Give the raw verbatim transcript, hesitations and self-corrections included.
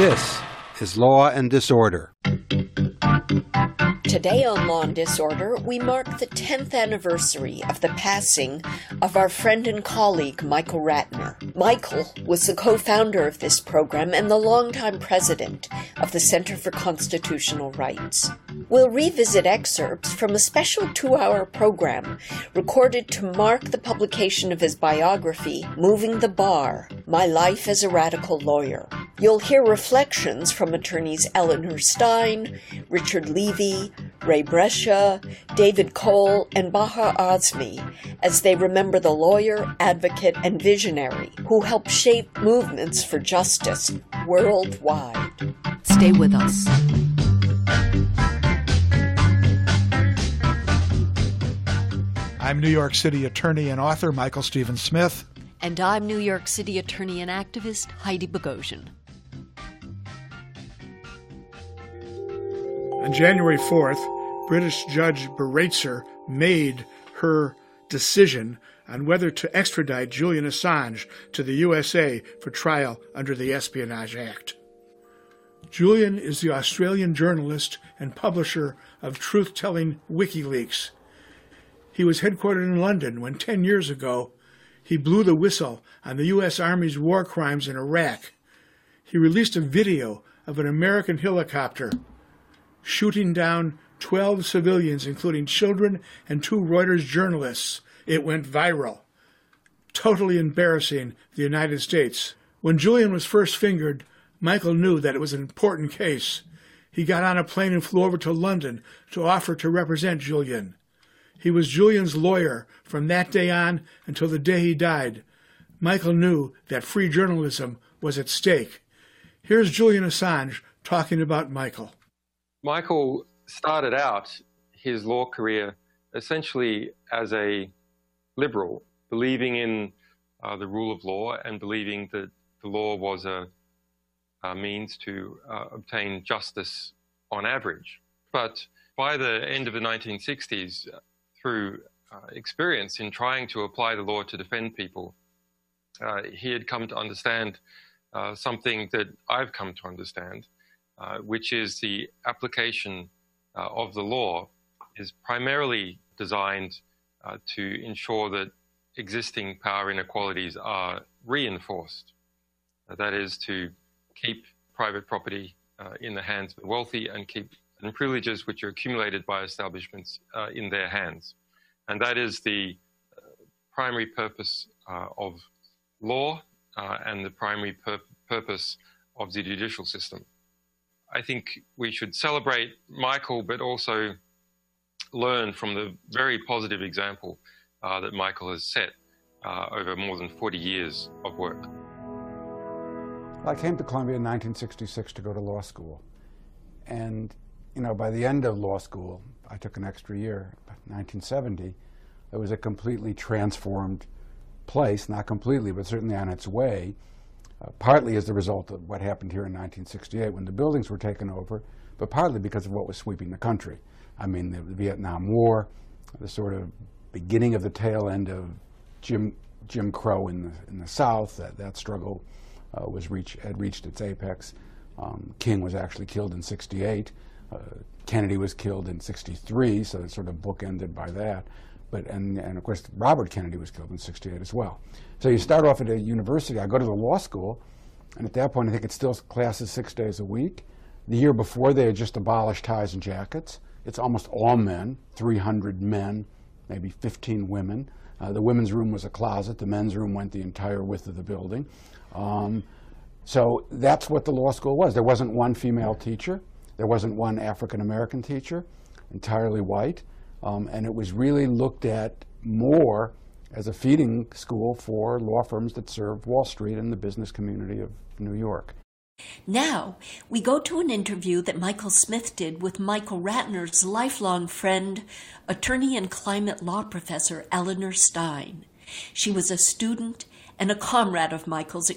This is Law and Disorder. Today on Law and Disorder, we mark the tenth anniversary of the passing of our friend and colleague, Michael Ratner. Michael was the co-founder of this program and the longtime president of the Center for Constitutional Rights. We'll revisit excerpts from a special two-hour program recorded to mark the publication of his biography, Moving the Bar, My Life as a Radical Lawyer. You'll hear reflections from attorneys Eleanor Stein, Richard Levy, Ray Brescia, David Cole, and Baha Azmi as they remember the lawyer, advocate, and visionary who helped shape movements for justice worldwide. Stay with us. I'm New York City attorney and author Michael Stephen Smith. And I'm New York City attorney and activist Heidi Bogosian. On January fourth, British Judge Baraitser made her decision on whether to extradite Julian Assange to the U S A for trial under the Espionage Act. Julian is the Australian journalist and publisher of truth-telling WikiLeaks. He was headquartered in London when ten years ago he blew the whistle on the U S Army's war crimes in Iraq. He released a video of an American helicopter shooting down twelve civilians, including children and two Reuters journalists. It went viral, totally embarrassing the United States. When Julian was first fingered, Michael knew that it was an important case. He got on a plane and flew over to London to offer to represent Julian. He was Julian's lawyer from that day on until the day he died. Michael knew that free journalism was at stake. Here's Julian Assange talking about Michael. Michael started out his law career essentially as a liberal, believing in uh, the rule of law and believing that the law was a, a means to uh, obtain justice on average. But by the end of the nineteen sixties, through uh, experience in trying to apply the law to defend people, uh, he had come to understand uh, something that I've come to understand, uh, which is the application uh, of the law is primarily designed uh, to ensure that existing power inequalities are reinforced. Uh, that is, to keep private property uh, in the hands of the wealthy and keep and privileges which are accumulated by establishments uh, in their hands. And that is the uh, primary purpose uh, of law uh, and the primary pur- purpose of the judicial system. I think we should celebrate Michael, but also learn from the very positive example uh, that Michael has set uh, over more than forty years of work. I came to Columbia in nineteen sixty-six to go to law school. And, you know, by the end of law school, I took an extra year, nineteen seventy, it was a completely transformed place, not completely, but certainly on its way, uh, partly as a result of what happened here in nineteen sixty-eight when the buildings were taken over, but partly because of what was sweeping the country. I mean, the Vietnam War, the sort of beginning of the tail end of Jim, Jim Crow in the, in the South, that, that struggle uh, was reach, had reached its apex. Um, King was actually killed in sixty-eight. Uh, Kennedy was killed in sixty-three, so it's sort of bookended by that. But and, and of course, Robert Kennedy was killed in sixty-eight as well. So you start off at a university. I go to the law school, and at that point, I think it's still classes six days a week. The year before, they had just abolished ties and jackets. It's almost all men, three hundred men, maybe fifteen women. Uh, the women's room was a closet. The men's room went the entire width of the building. Um, so that's what the law school was. There wasn't one female teacher. There wasn't one African-American teacher, entirely white. Um, and it was really looked at more as a feeding school for law firms that served Wall Street and the business community of New York. Now, we go to an interview that Michael Smith did with Michael Ratner's lifelong friend, attorney and climate law professor Eleanor Stein. She was a student and a comrade of Michael's at